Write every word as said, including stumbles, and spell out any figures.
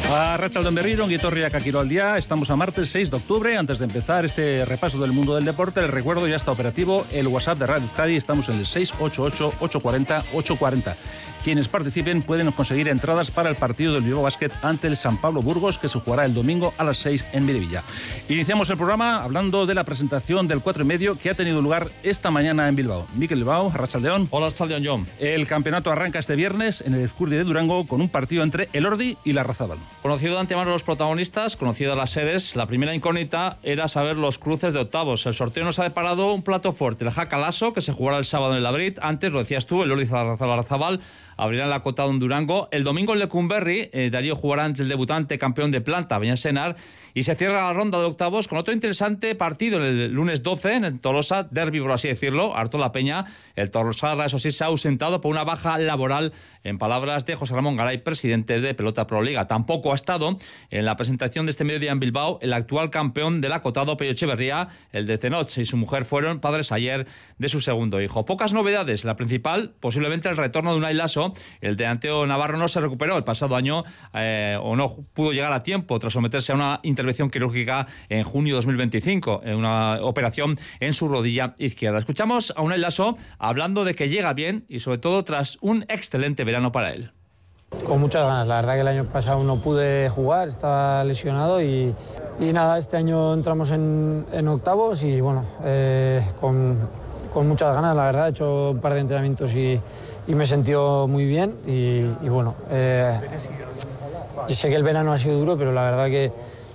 Arratsalde on berriro, ongi etorriak a Kiroldia. Estamos a martes seis de octubre. Antes de empezar este repaso del mundo del deporte, les recuerdo, ya está operativo el WhatsApp de Radio Euskadi. Estamos en el seis ocho ocho, ocho cuatro cero, ocho cuatro cero. Quienes participen pueden conseguir entradas para el partido del Bilbao Basket ante el San Pablo Burgos, que se jugará el domingo a las seis en Miribilla. Iniciamos el programa hablando de la presentación del cuatro y medio que ha tenido lugar esta mañana en Bilbao. Mikel Bilbao, arratsaldeon. Hola, arratsaldeon, John. El campeonato arranca este viernes en el Ezcurdi de Durango con un partido entre Elordi y Larrazábal. Conocido de antemano los protagonistas, conocidas las sedes, la primera incógnita era saber los cruces de octavos. El sorteo nos ha deparado un plato fuerte, el Jaca Lasso, que se jugará el sábado en el Labrit. Antes, lo decías tú, el Elordi y Larrazábal abrirán la cota en Durango. El domingo en Lecumberri, eh, Darío jugará ante el debutante campeón de planta, Beñasenar, y se cierra la ronda de octavos con otro interesante partido el lunes doce en Tolosa, derbi por así decirlo, Arto La Peña. El Tolosarra, eso sí, se ha ausentado por una baja laboral, en palabras de José Ramón Garay, presidente de Pelota Pro Liga. Tampoco ha estado en la presentación de este mediodía en Bilbao el actual campeón del acotado, Pello Echeverría. El de Cenoch y su mujer fueron padres ayer de su segundo hijo. Pocas novedades, la principal, posiblemente el retorno de Unai Lasso. El delantero navarro no se recuperó el pasado año eh, o no pudo llegar a tiempo tras someterse a una intervención quirúrgica en junio de dos mil veinticinco, en una operación en su rodilla izquierda. Escuchamos a Unai Lasso hablando de que llega bien y sobre todo tras un excelente verano para él. Con muchas ganas, la verdad que el año pasado no pude jugar, estaba lesionado y, y nada, este año entramos en, en octavos y bueno, eh, con, con muchas ganas, la verdad, he hecho un par de entrenamientos y, y me he sentido muy bien y, y bueno, eh, sé que el verano ha sido duro, pero la verdad que